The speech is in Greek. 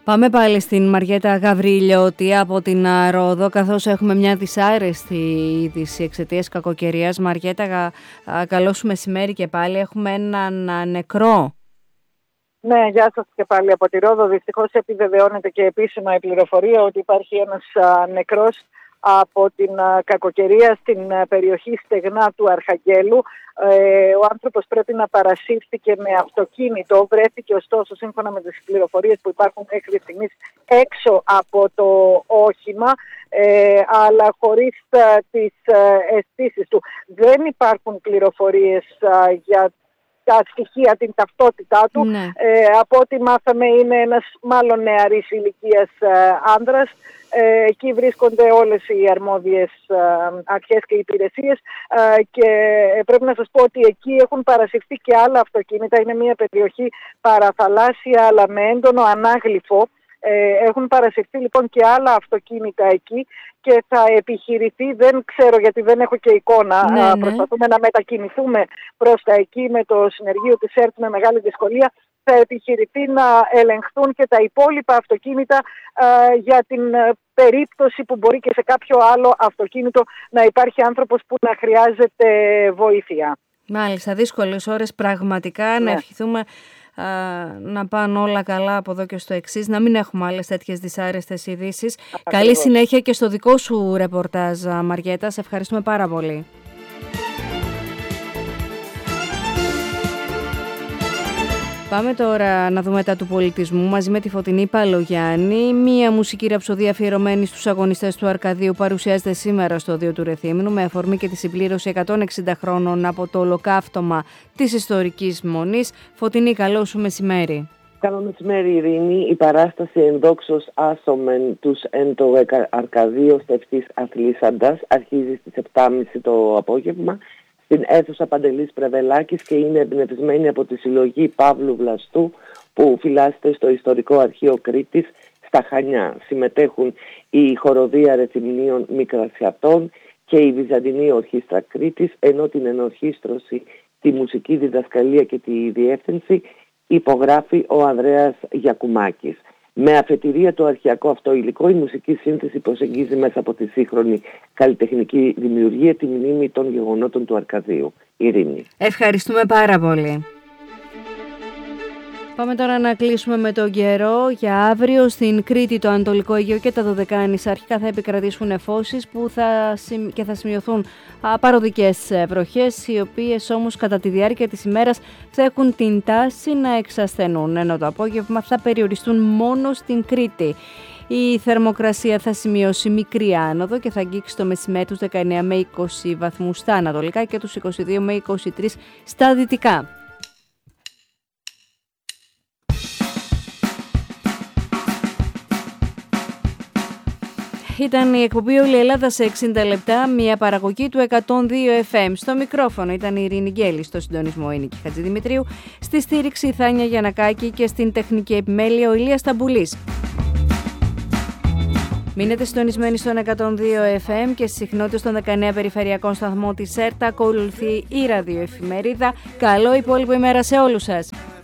Πάμε πάλι στην Μαριέτα Γαβριλιώτη από την Ρόδο, καθώς έχουμε μια δυσάρεστη είδηση εξαιτίας κακοκαιρίας. Μαριέτα, καλό σου μεσημέρι και πάλι. Έχουμε έναν νεκρό. Ναι, γεια σας και πάλι από τη Ρόδο. Δυστυχώς επιβεβαιώνεται και επίσημα η πληροφορία ότι υπάρχει ένας νεκρός από την κακοκαιρία στην περιοχή Στεγνά του Αρχαγγέλου. Ο άνθρωπος πρέπει να παρασύρθηκε με αυτοκίνητο, βρέθηκε ωστόσο σύμφωνα με τις πληροφορίες που υπάρχουν μέχρι στιγμής έξω από το όχημα, αλλά χωρίς τις αισθήσεις του. Δεν υπάρχουν πληροφορίες για τα στοιχεία, την ταυτότητά του. Ναι. Από ό,τι μάθαμε είναι ένας μάλλον νεαρής ηλικίας άνδρας. Εκεί βρίσκονται όλες οι αρμόδιες αρχές και υπηρεσίες και πρέπει να σας πω ότι εκεί έχουν παρασυρθεί και άλλα αυτοκίνητα. Είναι μια περιοχή παραθαλάσσια αλλά με έντονο ανάγλυφο. Έχουν παρασυρθεί λοιπόν και άλλα αυτοκίνητα εκεί και θα επιχειρηθεί, δεν ξέρω γιατί δεν έχω και εικόνα, προσπαθούμε να μετακινηθούμε προς τα εκεί με το συνεργείο της ΕΡΤ με μεγάλη δυσκολία. Θα επιχειρηθεί να ελεγχθούν και τα υπόλοιπα αυτοκίνητα για την περίπτωση που μπορεί και σε κάποιο άλλο αυτοκίνητο να υπάρχει άνθρωπος που να χρειάζεται βοήθεια. Μάλιστα, δύσκολες ώρες πραγματικά. Ναι. Να ευχηθούμε να πάνε όλα καλά από εδώ και στο εξής, να μην έχουμε άλλες τέτοιες δυσάρεστες ειδήσεις. Καλή συνέχεια και στο δικό σου ρεπορτάζ, Μαριέτα. Σε ευχαριστούμε πάρα πολύ. Πάμε τώρα να δούμε τα του πολιτισμού μαζί με τη Φωτεινή Παλογιάννη. Μία μουσική ραψοδία αφιερωμένη στους αγωνιστές του Αρκαδείου παρουσιάζεται σήμερα στο Οδείο του Ρεθύμνου με αφορμή και τη συμπλήρωση 160 χρόνων από το ολοκαύτωμα της ιστορικής Μονής. Φωτεινή, καλό σου μεσημέρι. Καλό μεσημέρι, Ειρήνη. Η παράσταση «Ενδόξως άσομεν τους εν το Αρκαδείο στευτής αθλήσαντας» αρχίζει στις 7.30 το απόγευμα στην αίθουσα Παντελής Πρεβελάκης και είναι εμπνευσμένη από τη συλλογή Παύλου Βλαστού που φυλάσσεται στο Ιστορικό Αρχείο Κρήτης στα Χανιά. Συμμετέχουν η Χοροδία Ρεθυμνίων Μικρασιατών και η Βυζαντινή Ορχήστρα Κρήτης, ενώ την ενορχήστρωση, τη μουσική διδασκαλία και τη διεύθυνση υπογράφει ο Ανδρέας Γιακουμάκης. Με αφετηρία το αρχαιακό αυτό υλικό, η μουσική σύνθεση προσεγγίζει μέσα από τη σύγχρονη καλλιτεχνική δημιουργία τη μνήμη των γεγονότων του Αρκαδείου. Ειρήνη. Ευχαριστούμε πάρα πολύ. Πάμε τώρα να κλείσουμε με τον καιρό. Για αύριο στην Κρήτη, το Ανατολικό Αιγαίο και τα Δωδεκάνησα αρχικά θα επικρατήσουν νεφώσεις που θα σημειωθούν παροδικές βροχές, οι οποίες όμως κατά τη διάρκεια της ημέρας θα έχουν την τάση να εξασθενούν, ενώ το απόγευμα θα περιοριστούν μόνο στην Κρήτη. Η θερμοκρασία θα σημειώσει μικρή άνοδο και θα αγγίξει το μεσημέρι τους 19 με 20 βαθμούς στα ανατολικά και τους 22 με 23 στα δυτικά. Ήταν η εκπομπή «Όλη η Ελλάδα σε 60 λεπτά», μια παραγωγή του 102 FM. Στο μικρόφωνο ήταν η Ειρήνη Γκέλη, στο συντονισμό η Νίκη Χατζηδημητρίου, στη στήριξη η Θάνια Γιαννακάκη και στην τεχνική επιμέλεια ο Ηλίας Ταμπουλής. Μείνετε συντονισμένοι στον 102 FM και στις συχνότητες των 19 περιφερειακών σταθμών της ΕΡΤ. Ακολουθεί η ραδιοεφημερίδα. Καλό υπόλοιπο ημέρα σε όλους σας.